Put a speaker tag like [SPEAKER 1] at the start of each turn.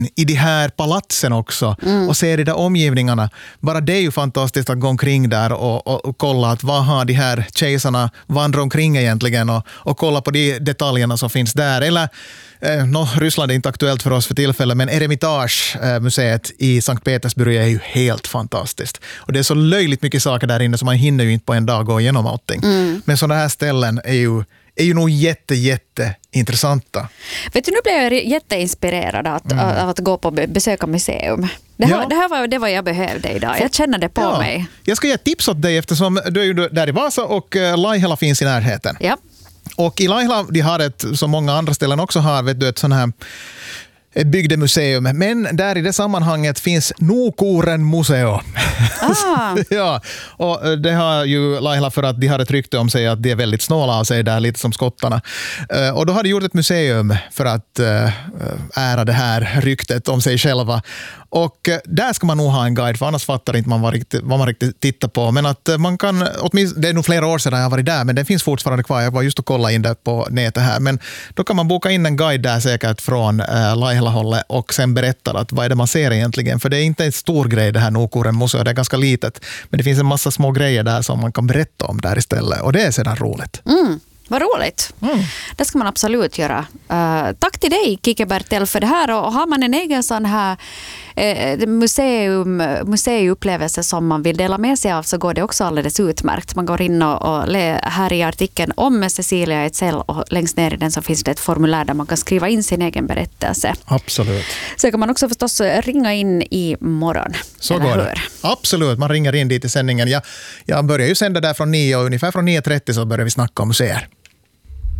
[SPEAKER 1] i de här palatsen också och se de där omgivningarna. Bara det är ju fantastiskt att gå omkring där och kolla att vad har de här kejsarna vandrat omkring egentligen och kolla på de detaljerna som finns där. Eller, Ryssland är inte aktuellt för oss för tillfället, men Eremitage-museet i Sankt Petersburg är ju helt fantastiskt. Och det är så löjligt mycket saker där inne så man hinner ju inte på en dag gå igenom allting. Men sådana här ställen är ju nog jätte intressanta.
[SPEAKER 2] Vet du, nu blev jag jätteinspirerad att gå på besöka museum. Det var jag behövde idag. Jag känner det på mig.
[SPEAKER 1] Jag ska ge ett tips åt dig eftersom du är ju där i Vasa och Laihela finns i närheten.
[SPEAKER 2] Ja.
[SPEAKER 1] Och i Laihela, de har som många andra ställen också har, vet du, ett sån här ett bygdemuseum. Men där i det sammanhanget finns Nukuren museum. Ja, och det har ju Laihela för att de har ett rykte om sig att de är väldigt snåla av sig där, lite som skottarna. Och då har de gjort ett museum för att ära det här ryktet om sig själva. Och där ska man nog ha en guide, för annars fattar inte man vad man riktigt tittar på. Men att man kan, det är nog flera år sedan jag har varit där, men den finns fortfarande kvar. Jag var just och kolla in det på nätet här. Men då kan man boka in en guide där säkert från Laihela-hållet och sen berätta att vad är det man ser egentligen. För det är inte en stor grej det här Nukuren museum, det är ganska litet. Men det finns en massa små grejer där som man kan berätta om där istället. Och det är sedan roligt.
[SPEAKER 2] Vad roligt. Det ska man absolut göra. Tack till dig, Kike Bertel, för det här. Och har man en egen sån här museiupplevelse som man vill dela med sig av, så går det också alldeles utmärkt. Man går in och här i artikeln om Cecilia Ejdsell, och längst ner i den så finns det ett formulär där man kan skriva in sin egen berättelse.
[SPEAKER 1] Absolut.
[SPEAKER 2] Så kan man också förstås ringa in i morgon.
[SPEAKER 1] Så går det. Absolut, man ringer in dit i sändningen. Jag börjar ju sända där från 9 och ungefär från 9:30 så börjar vi snacka om museer.